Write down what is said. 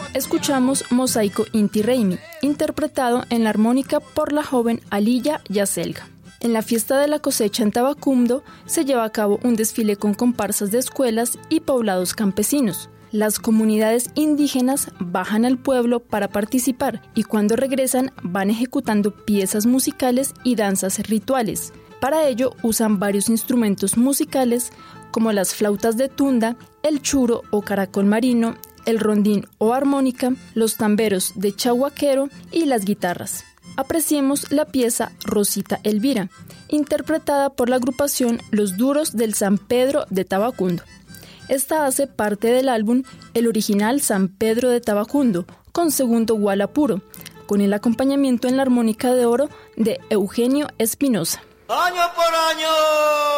Escuchamos Mosaico Inti Raymi, interpretado en la armónica por la joven Aliya Yaselga. En la fiesta de la cosecha en Tabacundo se lleva a cabo un desfile con comparsas de escuelas y poblados campesinos. Las comunidades indígenas bajan al pueblo para participar y cuando regresan van ejecutando piezas musicales y danzas rituales. Para ello usan varios instrumentos musicales como las flautas de tunda, el churo o caracol marino, el rondín o armónica, los tamberos de chahuaquero y las guitarras. Apreciemos la pieza Rosita Elvira, interpretada por la agrupación Los Duros del San Pedro de Tabacundo. Esta hace parte del álbum El Original San Pedro de Tabacundo, con segundo guala puro, con el acompañamiento en la armónica de oro de Eugenio Espinosa. Año por año.